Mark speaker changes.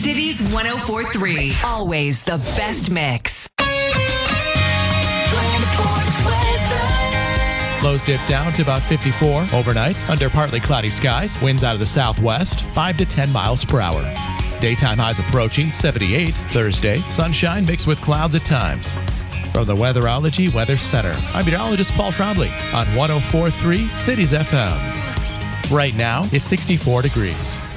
Speaker 1: Cities 104.3. Always the best mix.
Speaker 2: Lows dip down to about 54 overnight under partly cloudy skies. Winds out of the southwest, 5 to 10 miles per hour. Daytime highs approaching 78 Thursday. Sunshine mixed with clouds at times. From the Weatherology Weather Center, I'm meteorologist Paul Trombley on 104.3 Cities FM. Right now, it's 64 degrees.